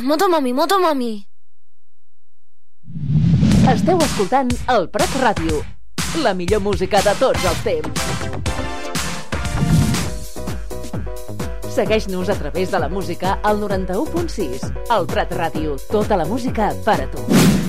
Motomami, Motomami. Esteu escoltant el Prat Ràdio, la millor música de tots els temps. Segueix-nos a través de la música al 91.6. El Prat Ràdio, tota la música per a tu.